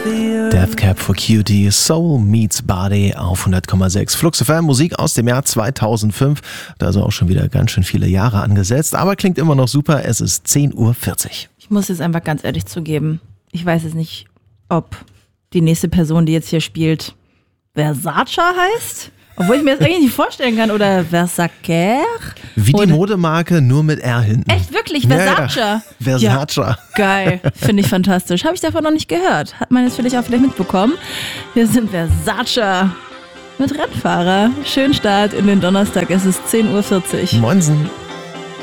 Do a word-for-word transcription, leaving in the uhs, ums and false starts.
Death Cab for Cutie, Soul Meets Body auf hundert Komma sechs. Flux F M, Musik aus dem Jahr zweitausendfünf. Da ist auch schon wieder ganz schön viele Jahre angesetzt, aber klingt immer noch super. Es ist zehn Uhr vierzig. Ich muss jetzt einfach ganz ehrlich zugeben, ich weiß jetzt nicht, ob die nächste Person, die jetzt hier spielt, Versace heißt. Obwohl ich mir das eigentlich nicht vorstellen kann. Oder Versace. Wie die Oder Modemarke, nur mit R hinten. echt, wirklich? Versace? Ja, ja. Versace. Ja, geil. Finde ich fantastisch. Habe ich davon noch nicht gehört. Hat man jetzt vielleicht auch vielleicht mitbekommen. Wir sind Versace mit Rennfahrer. Schönen Start in den Donnerstag. Es ist zehn Uhr vierzig. Moinsen.